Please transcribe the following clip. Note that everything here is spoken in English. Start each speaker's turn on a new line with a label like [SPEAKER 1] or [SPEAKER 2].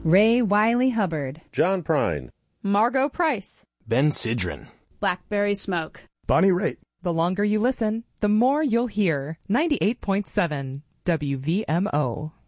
[SPEAKER 1] Ray Wiley Hubbard,
[SPEAKER 2] John Prine,
[SPEAKER 3] Margot Price,
[SPEAKER 4] Ben Sidran,
[SPEAKER 3] Blackberry Smoke,
[SPEAKER 5] Bonnie Raitt.
[SPEAKER 6] The longer you listen, the more you'll hear. 98.7 WVMO.